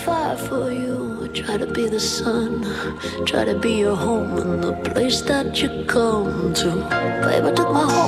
fire for you. I try to be the sun, try to be your home and the place that you come to. Babe, I took my